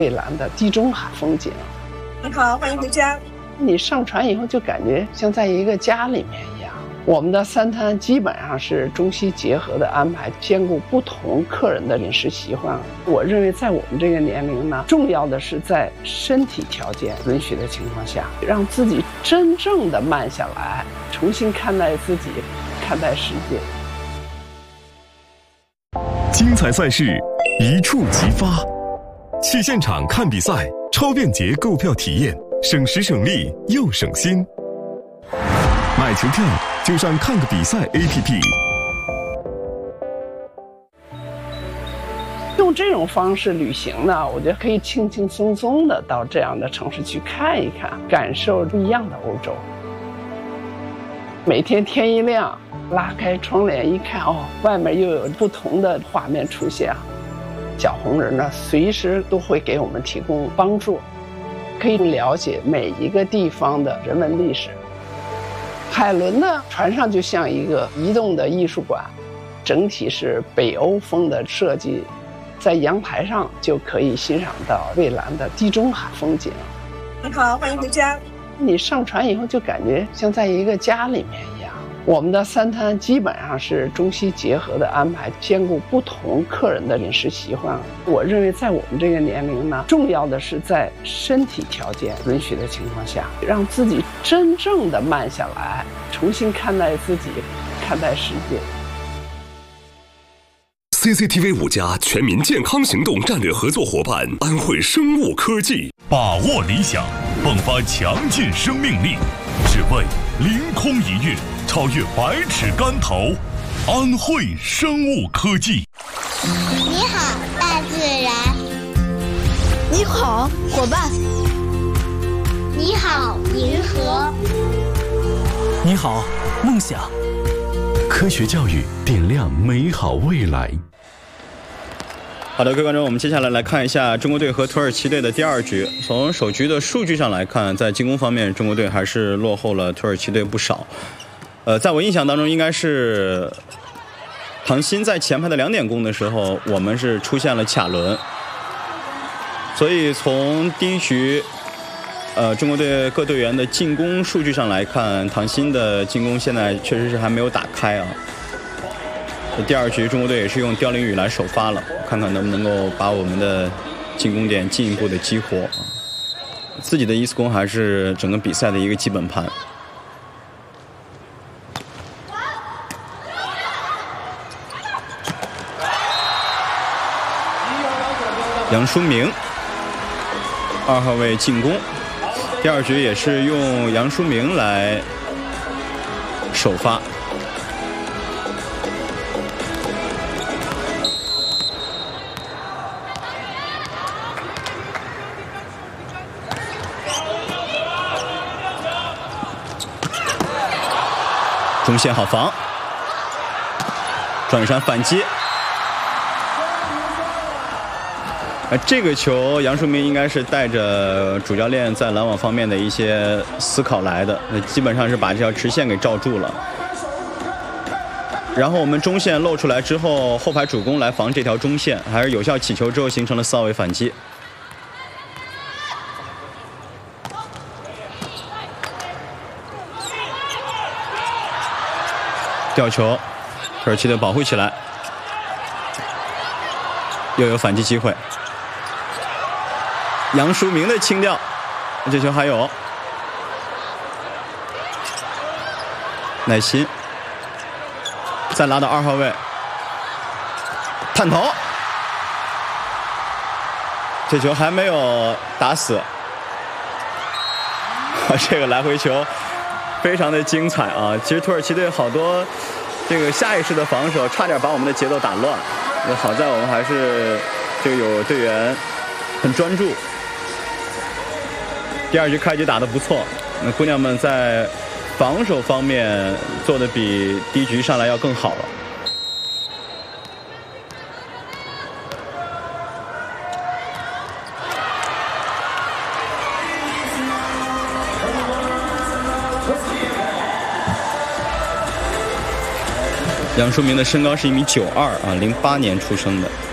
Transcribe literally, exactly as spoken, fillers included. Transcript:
蔚蓝的地中海风景。 你好，欢迎回家。 你上船以后就感觉像在一个家里面一样。我们的三餐基本上是中西结合的安排，兼顾不同客人的饮食习惯。我认为在我们这个年龄呢，重要的是在身体条件允许的情况下，让自己真正的慢下来，重新看待自己，看待世界。 精彩赛事一触即发，去现场看比赛，超便捷购票体验，省时省力又省心。买球票就上看个比赛 A P P。 用这种方式旅行呢，我觉得可以轻轻松松的到这样的城市去看一看，感受不一样的欧洲。每天天一亮，拉开窗帘一看，哦，外面又有不同的画面出现。小红人呢，随时都会给我们提供帮助，可以了解每一个地方的人文历史。海伦呢，船上就像一个移动的艺术馆，整体是北欧风的设计，在阳台上就可以欣赏到蔚蓝的地中海风景。 你好，欢迎回家。 你上船以后就感觉像在一个家里面一样。我们的三餐基本上是中西结合的安排，兼顾不同客人的饮食习惯。我认为在我们这个年龄呢，重要的是在身体条件允许的情况下，让自己真正的慢下来，重新看待自己，看待世界。 C C T V 五家全民健康行动战略合作伙伴安慧生物科技， 把握理想，迸发强劲生命力，只为凌空一跃，超越百尺竿头。安慧生物科技。 你好，大自然。 你好，伙伴。 你好，银河。 你好，梦想。 科学教育点亮美好未来。 好的，各位观众，我们接下来来看一下中国队和土耳其队的第二局。从首局的数据上来看，在进攻方面，中国队还是落后了土耳其队不少。呃，在我印象当中，应该是唐鑫在前排的两点攻的时候，我们是出现了卡伦。所以从第一局，呃，中国队各队员的进攻数据上来看，唐鑫的进攻现在确实是还没有打开啊。第二局中国队也是用刁凌宇来首发了，看看能不能够把我们的进攻点进一步的激活。自己的一次攻还是整个比赛的一个基本盘。杨书明二号位进攻，第二局也是用杨书明来首发。中线好防，转身反击。呃，这个球杨书明应该是带着主教练在拦网方面的一些思考来的，那基本上是把这条直线给罩住了。然后我们中线露出来之后，后排主攻来防这条中线，还是有效起球之后形成了四号位反击。吊球，土耳其队保护起来，又有反击机会。杨书明的轻吊，这球还有耐心，再拉到二号位，探头，这球还没有打死，这个来回球非常的精彩啊！其实土耳其队好多这个下意识的防守，差点把我们的节奏打乱。那好在我们还是这个有队员很专注。第二局开局打得不错，那姑娘们在防守方面做的比第一局上来要更好了。杨书明的身高是一米九二啊，零八年出生的。